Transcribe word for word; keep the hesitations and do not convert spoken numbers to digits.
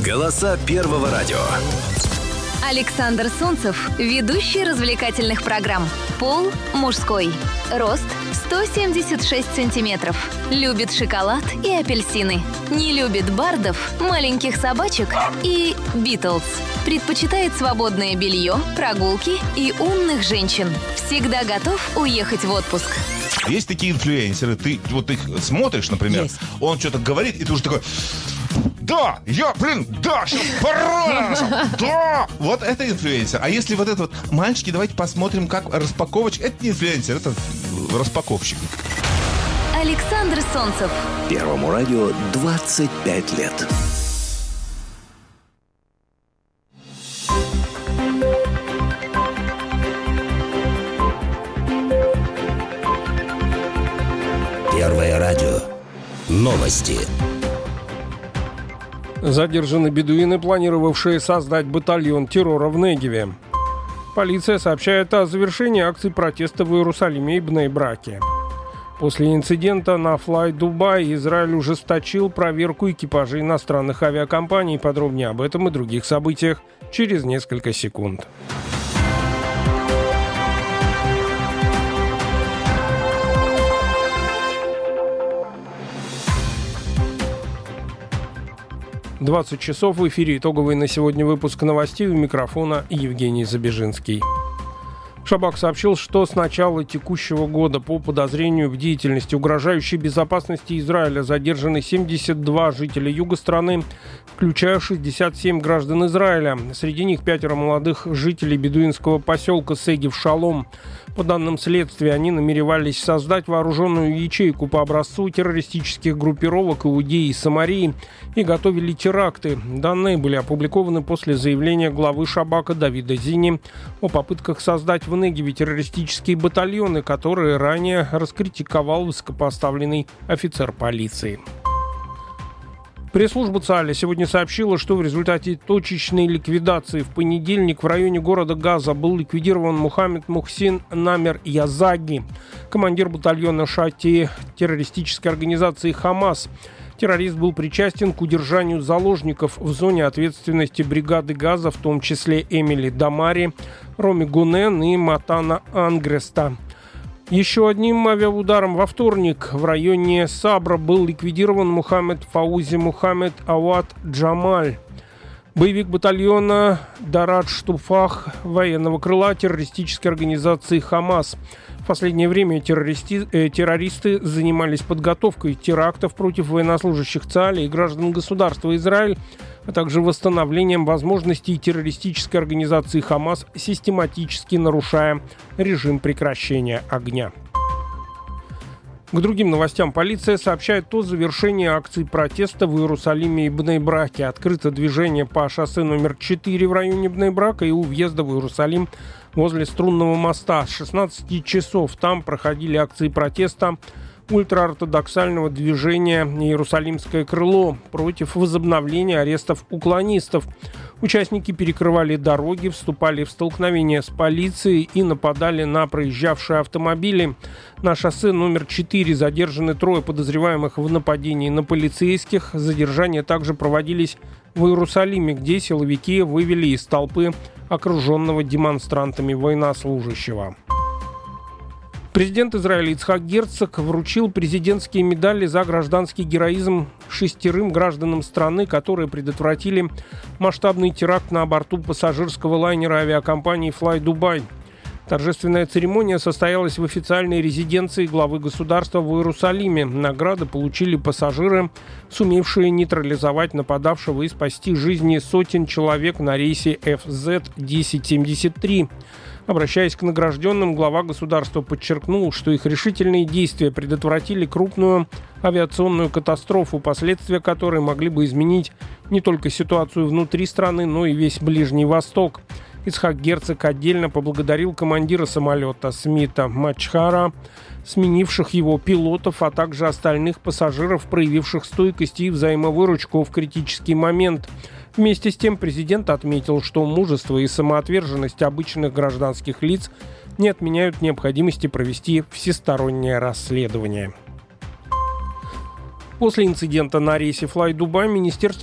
Голоса Первого радио. Александр Солнцев, ведущий развлекательных программ. Пол мужской. Рост сто семьдесят шесть сантиметров. Любит шоколад и апельсины. Не любит бардов, маленьких собачек и Битлз. Предпочитает свободное белье, прогулки и умных женщин. Всегда готов уехать в отпуск. Есть такие инфлюенсеры, ты вот их смотришь, например, Есть. он что-то говорит, и ты уже такой... Да, я, блин, да, сейчас пора, да. Вот это инфлюенсер. А если вот это вот, мальчики, давайте посмотрим, как распаковочка. Это не инфлюенсер, это распаковщик. Александр Солнцев. Первому радио двадцать пять лет. Первое радио. Новости. Задержаны бедуины, планировавшие создать батальон террора в Негеве. Полиция сообщает о завершении акций протеста в Иерусалиме и Бней-Браке. После инцидента на Fly Dubai Израиль ужесточил проверку экипажей иностранных авиакомпаний. Подробнее об этом и других событиях через несколько секунд. двадцать часов в эфире итоговый на сегодня выпуск новостей. У микрофона Евгений Забежинский. Шабак сообщил, что с начала текущего года по подозрению в деятельности, угрожающей безопасности Израиля, задержаны семьдесят два жителя юга страны, включая шестьдесят семь граждан Израиля. Среди них пятеро молодых жителей бедуинского поселка Сегев-Шалом. По данным следствия, они намеревались создать вооруженную ячейку по образцу террористических группировок Иудеи и Самарии и готовили теракты. Данные были опубликованы после заявления главы Шабака Давида Зини о попытках создать в Негеве террористические батальоны, которые ранее раскритиковал высокопоставленный офицер полиции. Пресс-служба ЦАЛя сегодня сообщила, что в результате точечной ликвидации в понедельник в районе города Газа был ликвидирован Мухаммед Мухсин Намер Язаги, командир батальона Шати террористической организации «Хамас». Террорист был причастен к удержанию заложников в зоне ответственности бригады Газа, в том числе Эмили Дамари, Роми Гунен и Матана Ангреста. Еще одним авиаударом во вторник в районе Сабра был ликвидирован Мухаммед Фаузи Мухаммед Ауад Джамаль, боевик батальона Дарадж Туфах военного крыла террористической организации «Хамас». В последнее время террористи, э, террористы занимались подготовкой терактов против военнослужащих ЦАЛя и граждан государства Израиль, а также восстановлением возможностей террористической организации «Хамас», систематически нарушая режим прекращения огня. К другим новостям. Полиция сообщает о завершении акций протеста в Иерусалиме и Бней-Браке. Открыто движение по шоссе номер четыре в районе Бней-Брака и у въезда в Иерусалим возле Струнного моста. С шестнадцати часов там проходили акции протеста ультраортодоксального движения «Иерусалимское крыло» против возобновления арестов уклонистов. Участники перекрывали дороги, вступали в столкновения с полицией и нападали на проезжавшие автомобили. На шоссе номер четыре задержаны трое подозреваемых в нападении на полицейских. Задержания также проводились в Иерусалиме, где силовики вывели из толпы окруженного демонстрантами военнослужащего. Президент Израиля Ицхак Герцог вручил президентские медали за гражданский героизм шестерым гражданам страны, которые предотвратили масштабный теракт на борту пассажирского лайнера авиакомпании Fly Dubai. Торжественная церемония состоялась в официальной резиденции главы государства в Иерусалиме. Награды получили пассажиры, сумевшие нейтрализовать нападавшего и спасти жизни сотен человек на рейсе эф зет тысяча семьдесят три. Обращаясь к награжденным, глава государства подчеркнул, что их решительные действия предотвратили крупную авиационную катастрофу, последствия которой могли бы изменить не только ситуацию внутри страны, но и весь Ближний Восток. Ицхак Герцог отдельно поблагодарил командира самолета Смита Мачхара, сменивших его пилотов, а также остальных пассажиров, проявивших стойкость и взаимовыручку в критический момент. Вместе с тем президент отметил, что мужество и самоотверженность обычных гражданских лиц не отменяют необходимости провести всестороннее расследование. После инцидента на рейсе Fly Dubai Министерство